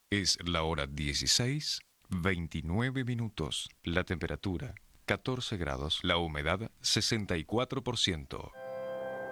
Es la hora 16:29. La temperatura 14 grados. La humedad 64%.